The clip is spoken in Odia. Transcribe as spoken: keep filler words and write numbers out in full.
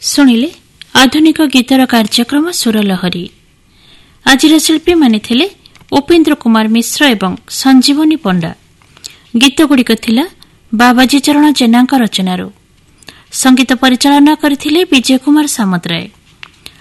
ଶୁଣିଲେ ଆଧୁନିକ ଗୀତର କାର୍ଯ୍ୟକ୍ରମ ସୁରଲହରୀ। ଆଜିର ଶିଳ୍ପୀମାନେ ଥିଲେ ଉପେନ୍ଦ୍ର କୁମାର ମିଶ୍ର ଏବଂ ସଞ୍ଜୀବନୀ ପଣ୍ଡା। ଗୀତଗୁଡ଼ିକ ଥିଲା ବାବାଜୀ ଚରଣ ଜେନାଙ୍କ ରଚନାରୁ। ସଙ୍ଗୀତ ପରିଚାଳନା କରିଥିଲେ ବିଜୟ କୁମାର ସାମନ୍ତରାୟ।